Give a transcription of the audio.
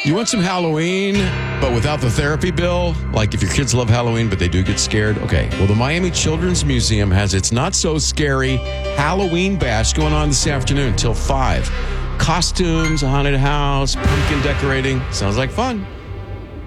You want some Halloween, but without the therapy bill? Like if your kids love Halloween, but they do get scared? Okay. Well, the Miami Children's Museum has its not-so-scary Halloween bash going on this afternoon till 5. Costumes, a haunted house, pumpkin decorating. Sounds like fun.